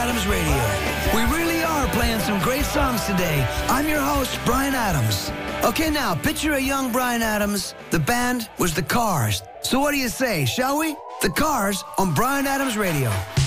Adams Radio. We really are playing some great songs today. I'm your host, Bryan Adams. Okay, now, picture a young Bryan Adams. The band was The Cars. So what do you say, shall we? The Cars on Bryan Adams Radio.